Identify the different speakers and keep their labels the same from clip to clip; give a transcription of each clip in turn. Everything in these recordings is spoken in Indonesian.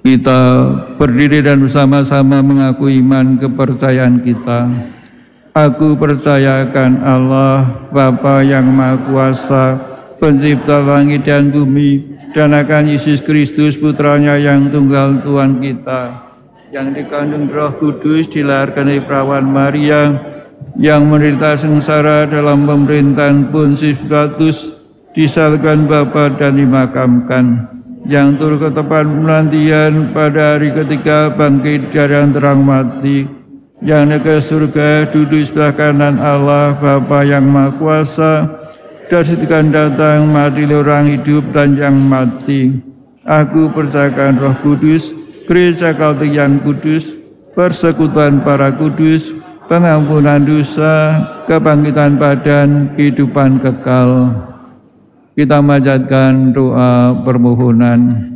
Speaker 1: Kita berdiri dan bersama-sama mengaku iman kepercayaan kita. Aku percayakan Allah, Bapa yang Maha Kuasa, Pencipta langit dan bumi, dan akan Yesus Kristus, Putranya yang tunggal Tuhan kita, yang dikandung Roh Kudus, dilahirkan dari perawan Maria, yang menderita sengsara dalam pemerintahan Pontius Pilatus, disalibkan Bapa dan dimakamkan, yang turut ke tempat penantian pada hari ketiga bangkit dari antara mati, yang naik ke surga duduk sebelah kanan Allah Bapa yang Maha Kuasa, dan setelah datang mati orang hidup dan yang mati. Aku percayakan Roh Kudus, Gereja Katolik yang kudus, persekutuan para kudus, pengampunan dosa, kebangkitan badan, kehidupan kekal. Kita manjatkan doa permohonan.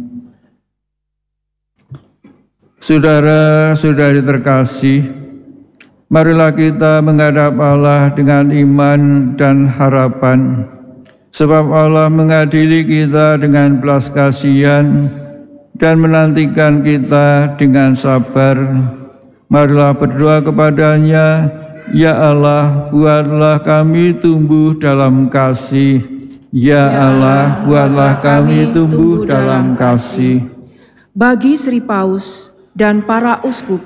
Speaker 1: Saudara-saudari terkasih, marilah kita menghadap Allah dengan iman dan harapan, sebab Allah mengadili kita dengan belas kasihan dan menantikan kita dengan sabar. Marilah berdoa kepadanya, ya Allah, buatlah kami tumbuh dalam kasih. Ya Allah, buatlah kami tumbuh dalam kasih.
Speaker 2: Bagi Sri Paus dan para uskup,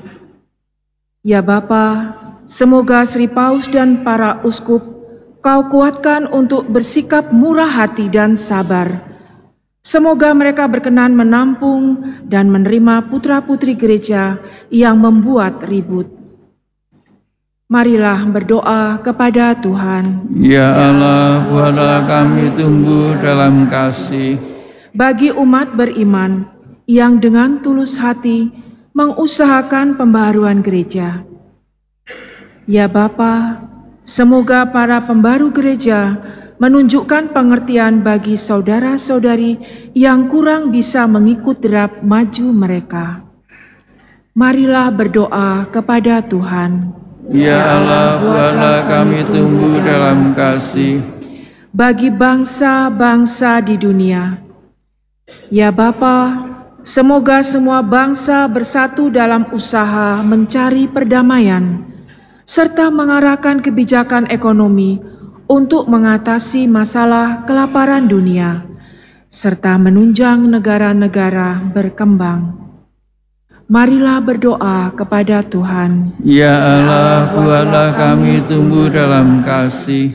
Speaker 2: ya Bapa, semoga Sri Paus dan para uskup Kau kuatkan untuk bersikap murah hati dan sabar. Semoga mereka berkenan menampung dan menerima putra-putri gereja yang membuat ribut. Marilah berdoa kepada Tuhan.
Speaker 1: Ya Allah, buatlah kami tumbuh dalam kasih.
Speaker 2: Bagi umat beriman yang dengan tulus hati mengusahakan pembaharuan gereja, ya Bapa, semoga para pembaru gereja menunjukkan pengertian bagi saudara-saudari yang kurang bisa mengikut derap maju mereka. Marilah berdoa kepada Tuhan.
Speaker 1: Ya Allah, buatlah kami tumbuh dalam kasih.
Speaker 2: Bagi bangsa-bangsa di dunia, ya Bapa, semoga semua bangsa bersatu dalam usaha mencari perdamaian, serta mengarahkan kebijakan ekonomi untuk mengatasi masalah kelaparan dunia, serta menunjang negara-negara berkembang. Marilah berdoa kepada Tuhan.
Speaker 1: Ya Allah, buatlah kami tumbuh dalam kasih.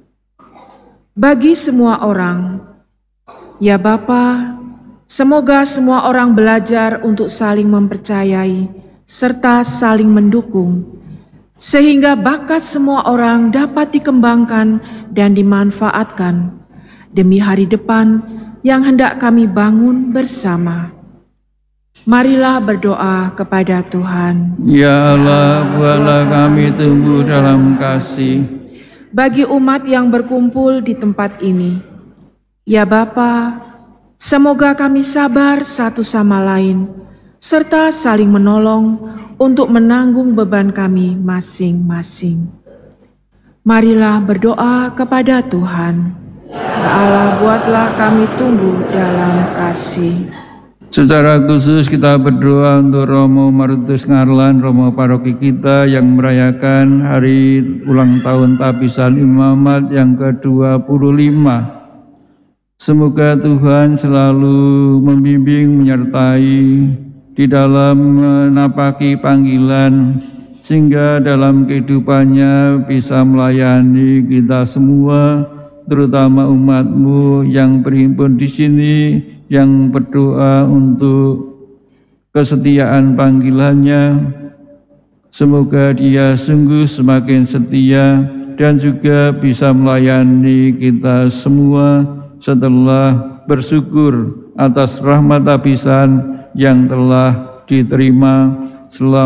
Speaker 2: Bagi semua orang, ya Bapa, semoga semua orang belajar untuk saling mempercayai serta saling mendukung, sehingga bakat semua orang dapat dikembangkan dan dimanfaatkan demi hari depan yang hendak kami bangun bersama. Marilah berdoa kepada Tuhan.
Speaker 1: Ya Allah, buatlah kami tumbuh dalam kasih.
Speaker 2: Bagi umat yang berkumpul di tempat ini, ya Bapa, semoga kami sabar satu sama lain, serta saling menolong untuk menanggung beban kami masing-masing. Marilah berdoa kepada Tuhan. Ya Allah, buatlah kami tumbuh dalam kasih.
Speaker 1: Secara khusus kita berdoa untuk Romo Martus Ngarlan, Romo paroki kita yang merayakan hari ulang tahun tabisan imamat yang ke-25. Semoga Tuhan selalu membimbing, menyertai di dalam menapaki panggilan, sehingga dalam kehidupannya bisa melayani kita semua, terutama umat-Mu yang berhimpun di sini, yang berdoa untuk kesetiaan panggilannya. Semoga dia sungguh semakin setia dan juga bisa melayani kita semua setelah bersyukur atas rahmat tabisan yang telah diterima selama